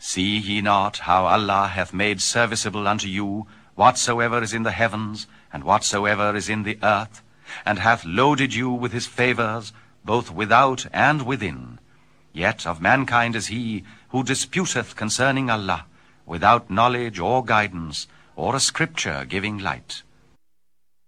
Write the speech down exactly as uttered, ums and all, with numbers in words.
See ye not how Allah hath made serviceable unto you whatsoever is in the heavens, and whatsoever is in the earth, and hath loaded you with his favours, both without and within? Yet of mankind is he who disputeth concerning Allah, without knowledge or guidance, or a scripture giving light.